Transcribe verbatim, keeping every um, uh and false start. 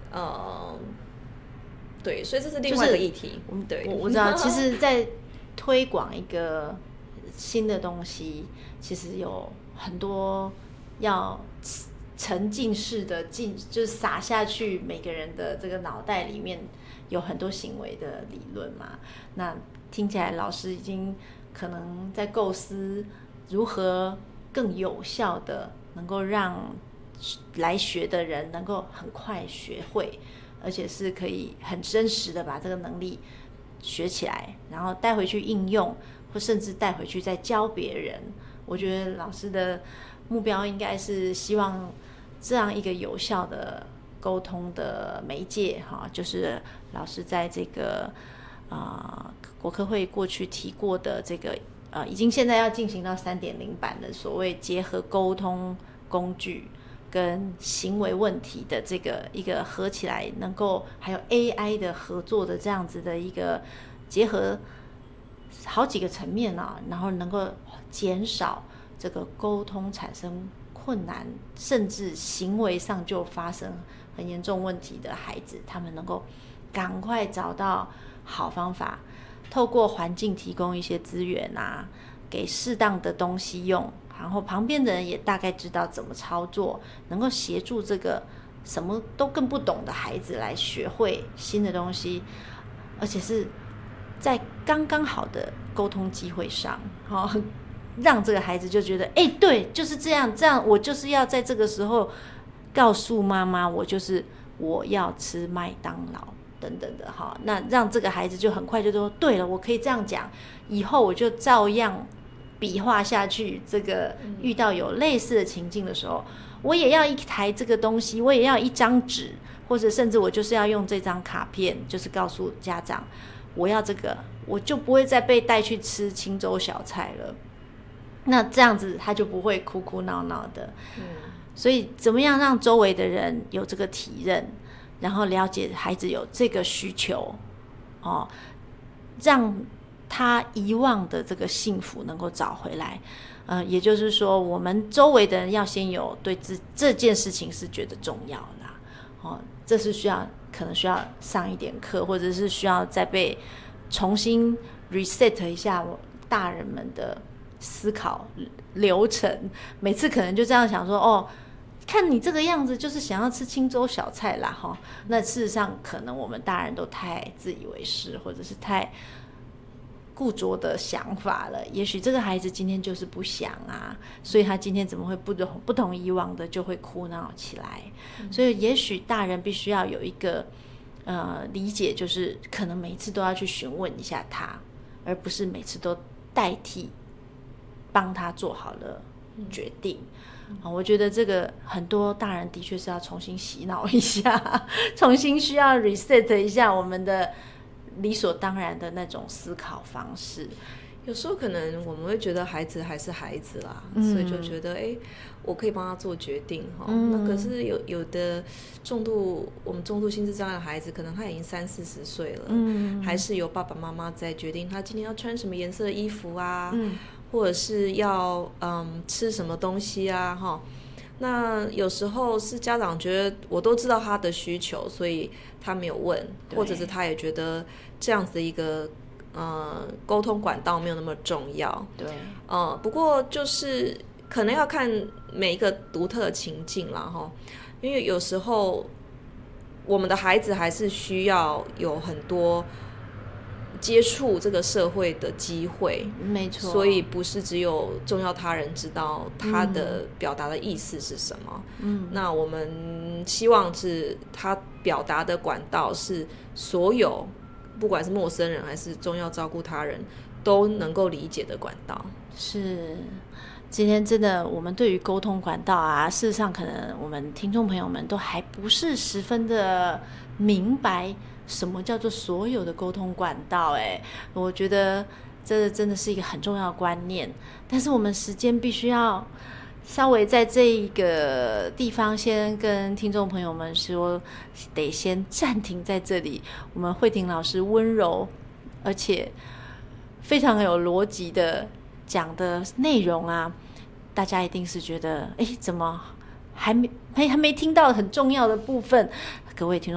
呃，对，所以这是另外一个议题。 就是、 对， 我我知道，其实，在推广一个新的东西，其实有很多要沉浸式的进，就是撒下去，每个人的这个脑袋里面有很多行为的理论嘛。那听起来老师已经可能在构思如何更有效的能够让来学的人能够很快学会，而且是可以很真实的把这个能力学起来，然后带回去应用，或甚至带回去再教别人。我觉得老师的目标应该是希望这样一个有效的沟通的媒介，哈，就是老师在这个呃国科会过去提过的这个呃，已经现在要进行到三点零版的所谓结合沟通工具跟行为问题的这个一个合起来，能够还有 A I 的合作的这样子的一个结合好几个层面啊，然后能够减少这个沟通产生困难，甚至行为上就发生很严重问题的孩子，他们能够赶快找到好方法，透过环境提供一些资源啊，给适当的东西用，然后旁边的人也大概知道怎么操作，能够协助这个什么都更不懂的孩子来学会新的东西，而且是在刚刚好的沟通机会上，哦，让这个孩子就觉得，哎、欸，对，就是这样，这样我就是要在这个时候告诉妈妈，我就是我要吃麦当劳等等的哈。那让这个孩子就很快就说，对了，我可以这样讲，以后我就照样比划下去。这个遇到有类似的情境的时候，我也要一台这个东西，我也要一张纸，或者甚至我就是要用这张卡片，就是告诉家长，我要这个，我就不会再被带去吃清粥小菜了。那这样子他就不会哭哭闹闹的。嗯，所以怎么样让周围的人有这个体认，然后了解孩子有这个需求，哦，让他遗忘的这个幸福能够找回来。呃，也就是说，我们周围的人要先有对这这件事情是觉得重要啦，哦，这是需要可能需要上一点课，或者是需要再被重新 reset 一下我大人们的思考流程。每次可能就这样想说，哦，看你这个样子就是想要吃清粥小菜啦，哈。那事实上可能我们大人都太自以为是，或者是太固着的想法了。也许这个孩子今天就是不想啊，所以他今天怎么会不同不同以往的就会哭闹起来。嗯，所以也许大人必须要有一个呃理解，就是可能每一次都要去询问一下他，而不是每次都代替帮他做好了决定。嗯，我觉得这个很多大人的确是要重新洗脑一下，重新需要 reset 一下我们的理所当然的那种思考方式。 有时候可能我们会觉得孩子还是孩子啦，嗯，所以就觉得哎、欸，我可以帮他做决定哈。嗯，那可是有有的重度我们重度心智障碍的孩子，可能他已经三四十岁了，嗯，还是由爸爸妈妈在决定他今天要穿什么颜色的衣服啊，嗯，或者是要嗯吃什么东西啊哈。那有时候是家长觉得我都知道他的需求，所以他没有问，或者是他也觉得这样子的一个呃沟通管道没有那么重要。 对， 呃，不过就是可能要看每一个独特的情境啦哈，因为有时候我们的孩子还是需要有很多接触这个社会的机会， 没错， 所以不是只有重要他人知道他的表达的意思是什么。嗯，那我们希望是他表达的管道是所有不管是陌生人还是重要照顾他人都能够理解的管道。 是，今天真的我们对于沟通管道啊，事实上可能我们听众朋友们都还不是十分的明白什么叫做所有的沟通管道。哎，我觉得这真的是一个很重要的观念，但是我们时间必须要稍微在这一个地方先跟听众朋友们说，得先暂停在这里。我们慧婷老师温柔而且非常有逻辑的讲的内容啊，大家一定是觉得，哎，怎么还没还没听到很重要的部分？各位听众